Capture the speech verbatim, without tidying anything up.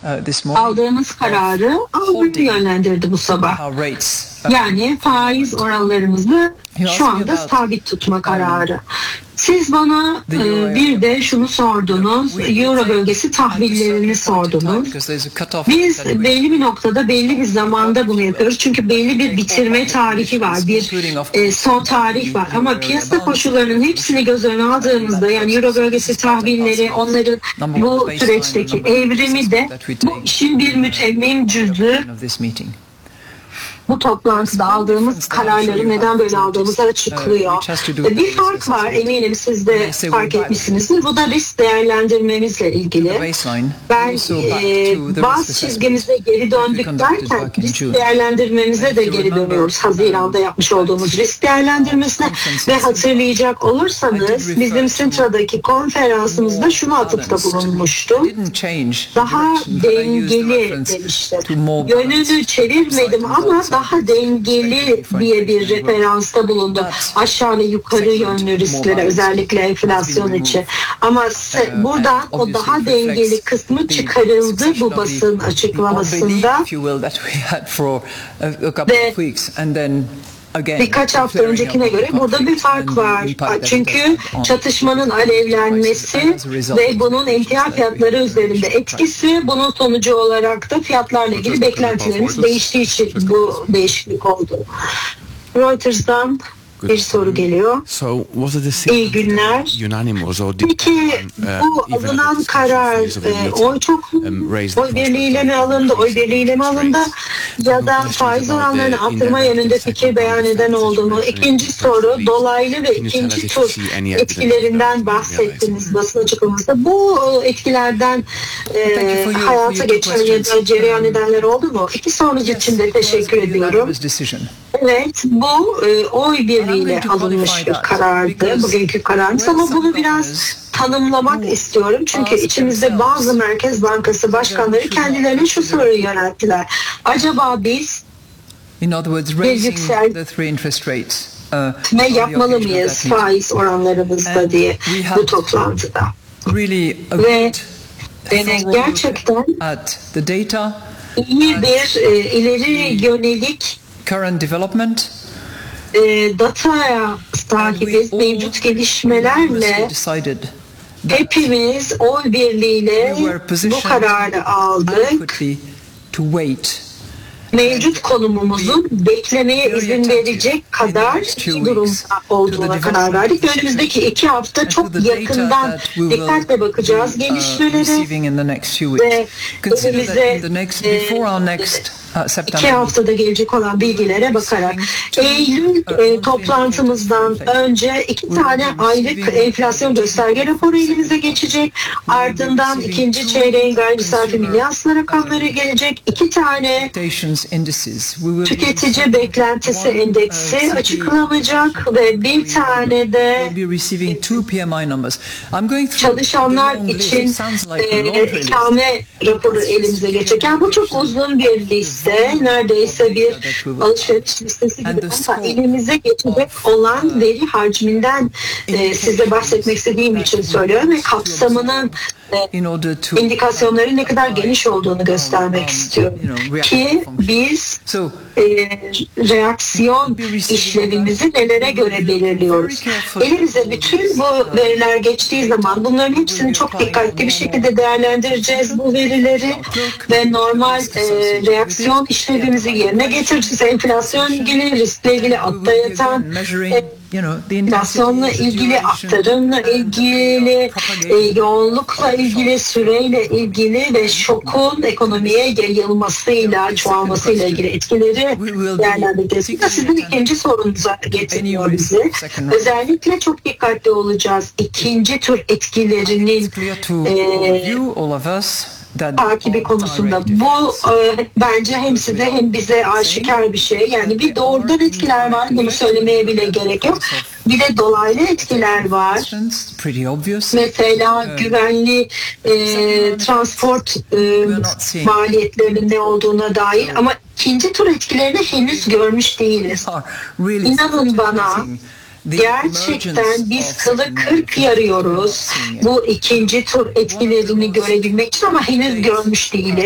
aldığımız kararı algıyı yönlendirdi bu sabah. Yani faiz oranlarımızı şu anda sabit tutma kararı. Siz bana e, bir de şunu sordunuz, Euro bölgesi tahvillerini sordunuz. Biz belli bir noktada, belli bir zamanda bunu yapıyoruz. Çünkü belli bir bitirme tarihi var, bir e, son tarih var. Ama piyasa koşullarının hepsini göz önüne aldığımızda, yani Euro bölgesi tahvilleri, onların bu süreçteki evrimi de bu işin bir mütemmim cüzü. Bu toplantıda aldığımız kararları neden böyle aldığımızı açıklıyor. Bir fark var, eminim siz de fark etmişsinizdir. Bu da risk değerlendirmemizle ilgili. Ben e, baz çizgimize geri döndük derken risk değerlendirmemize de geri dönüyoruz. Haziran'da yapmış olduğumuz risk değerlendirmesine ve hatırlayacak olursanız bizim Sintra'daki konferansımızda şunu atıfta bulunmuştum. Daha dengeli demiştim. Yönünü çevirmedim ama daha dengeli diye bir referansta bulundum. Aşağı ve yukarı yönlü risklere, özellikle enflasyon için. Ama buradan o daha dengeli kısmı çıkarıldı bu basın açıklamasında. Ve birkaç hafta öncekine göre burada bir fark var. Çünkü çatışmanın alevlenmesi ve bunun emtia fiyatları üzerinde etkisi, bunun sonucu olarak da fiyatlarla ilgili beklentilerimiz değiştiği için bu değişiklik oldu. Reuters'dan bir soru geliyor. İyi günler. Peki bu alınan karar e, oy çok oy birliğiyle mi alındı, oy birliğiyle mi alındı ya da faiz oranlarını arttırma yönünde fikir beyan eden oldu mu? İkinci soru, dolaylı ve ikinci tur etkilerinden bahsettiniz basın açıklamasında. Bu etkilerden e, hayata geçen ya da cereyan edenler oldu mu? İki sorunuz için de teşekkür ediyorum. Evet, bu e, oy birliğiyle alınmış bir karardı, bugünkü kararımız, ama bunu biraz tanımlamak istiyorum. Çünkü içimizde bazı Merkez Bankası başkanları kendilerine şu soruyu yönelttiler. Acaba biz bir yükseltme yapmalı mıyız faiz oranlarımızda diye bu toplantıda. Ve gerçekten iyi bir e, ileri yönelik current development, e, dataya sahibiz, mevcut gelişmelerle hepimiz oy birliğiyle bu kararı aldık. Mevcut konumumuzun beklemeye izin verecek kadar durumda olduğuna karar verdik. Önümüzdeki iki hafta çok yakından dikkatle bakacağız gelişmelere ve önümüze e, iki haftada gelecek olan bilgilere bakarak Eylül e, toplantımızdan önce iki tane aylık enflasyon gösterge raporu elimize geçecek. Ardından ikinci çeyreğin gayri safi milli hasıla rakamları gelecek. İki tane tüketici beklentisi endeksi açıklanacak ve bir tane de çalışanlar için e, ikame raporu elimize geçecek. Yani bu çok uzun bir liste. Neredeyse bir alışveriş listesi gibi, ama elimize geçecek olan veri hacminden e, size bahsetmek istediğim için söylüyorum ve kapsamının e, indikasyonları ne kadar geniş olduğunu göstermek istiyorum ki biz e, reaksiyon işlevimizi nelere göre belirliyoruz. Elimize bütün bu veriler geçtiği zaman bunların hepsini çok dikkatli bir şekilde değerlendireceğiz, bu verileri, ve normal e, reaksiyon işlevimizi yerine getireceğiz. Enflasyon ilgili, riskle ilgili, altta yatan e, enflasyonla ilgili, aktarımla ilgili, e, yoğunlukla ilgili, süreyle ilgili ve şokun ekonomiye yayılmasıyla, çoğalmasıyla ilgili etkileri değerlendireceğiz. Bu da sizin ikinci sorunuza getiriyor bizi. Özellikle çok dikkatli olacağız. İkinci tür etkilerinin e, takibi konusunda. Bu e, bence hem size hem bize aşikar bir şey. Yani bir doğrudan etkiler var. Bunu söylemeye bile gerek yok. Bir de dolaylı etkiler var. Mesela güvenli e, transport e, maliyetlerinin ne olduğuna dair, ama ikinci tur etkilerini henüz görmüş değiliz. İnanın bana, gerçekten biz kılı kırk yarıyoruz bu ikinci tur etkilerini görebilmek için, ama henüz görmüş değiliz.